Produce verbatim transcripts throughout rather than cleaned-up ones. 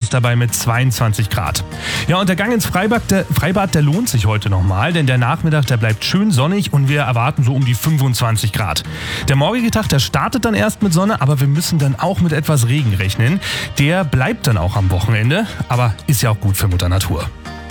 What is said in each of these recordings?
ist dabei mit zweiundzwanzig Grad. Ja, und der Gang ins Freibad, der, Freibad, der lohnt sich heute nochmal, denn der Nachmittag, der bleibt schön sonnig und wir erwarten so um die fünfundzwanzig Grad. Der morgige Tag, der startet dann erst mit Sonne, aber wir müssen dann auch mit etwas Regen rechnen. Der bleibt dann auch am Wochenende, aber ist ja auch gut für Mutter Natur.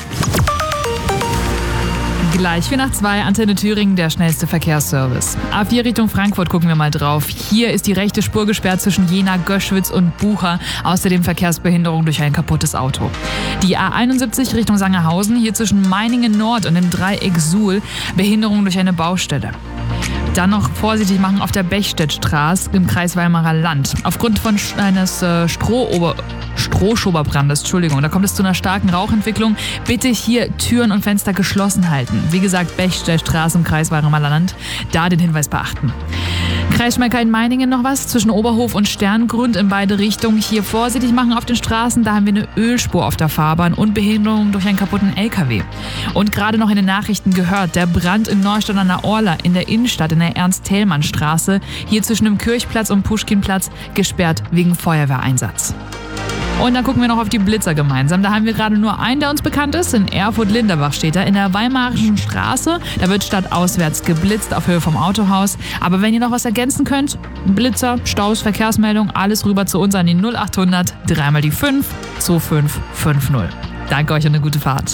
Gleich vier nach zwei, Antenne Thüringen, der schnellste Verkehrsservice. A vier Richtung Frankfurt gucken wir mal drauf. Hier ist die rechte Spur gesperrt zwischen Jena, Göschwitz und Bucha. Außerdem Verkehrsbehinderung durch ein kaputtes Auto. Die A einundsiebzig Richtung Sangerhausen, hier zwischen Meiningen Nord und dem Dreieck Suhl. Behinderung durch eine Baustelle. Dann noch vorsichtig machen auf der Bechstedtstraße im Kreis Weimarer Land. Aufgrund von eines äh, Strohober Strohschoberbrandes, Entschuldigung, da kommt es zu einer starken Rauchentwicklung. Bitte hier Türen und Fenster geschlossen halten. Wie gesagt, Bechstedtstraße im Kreis Weimarer Land, da den Hinweis beachten. Kreis Schmeckheim-Meiningen noch was, zwischen Oberhof und Sterngrund in beide Richtungen. Hier vorsichtig machen auf den Straßen, da haben wir eine Ölspur auf der Fahrbahn und Behinderung durch einen kaputten L K W. Und gerade noch in den Nachrichten gehört, der Brand in Neustadt an der Orla in der Innenstadt in der Ernst-Thälmann-Straße, hier zwischen dem Kirchplatz und Puschkinplatz, gesperrt wegen Feuerwehreinsatz. Und dann gucken wir noch auf die Blitzer gemeinsam. Da haben wir gerade nur einen, der uns bekannt ist. In Erfurt-Linderbach steht er in der Weimarischen Straße. Da wird stadtauswärts geblitzt auf Höhe vom Autohaus. Aber wenn ihr noch was ergänzen könnt, Blitzer, Staus, Verkehrsmeldung, alles rüber zu uns an die null achthundert, dreimal die fünf, zwei fünf fünf null. Danke euch und eine gute Fahrt.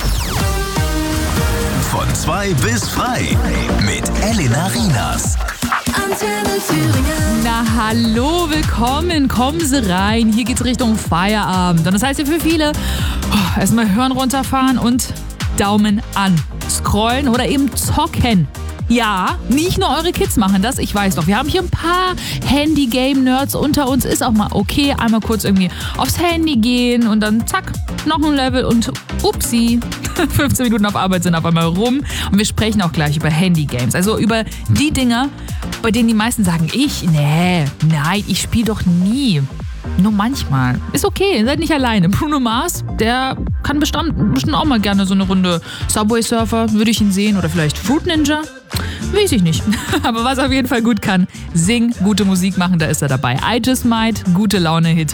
Von zwei bis frei mit Elena Rienas. Antenne Thüringen. Na hallo, willkommen, kommen Sie rein. Hier geht's Richtung Feierabend. Und das heißt ja für viele, oh, erstmal Hirn runterfahren und Daumen an. Scrollen oder eben zocken. Ja, nicht nur eure Kids machen das, ich weiß doch. Wir haben hier ein paar Handy-Game-Nerds unter uns. Ist auch mal okay, einmal kurz irgendwie aufs Handy gehen und dann zack, noch ein Level und upsi, fünfzehn Minuten auf Arbeit sind auf einmal rum. Und wir sprechen auch gleich über Handy-Games. Also über die Dinger, bei denen die meisten sagen, ich, nee, nein, ich spiele doch nie. Nur manchmal. Ist okay, ihr seid nicht alleine. Bruno Mars, der kann bestimmt, bestimmt auch mal gerne so eine Runde Subway Surfer, würde ich ihn sehen. Oder vielleicht Fruit Ninja. Weiß ich nicht. Aber was er auf jeden Fall gut kann, singen, gute Musik machen, da ist er dabei. I Just Might, gute Laune-Hit.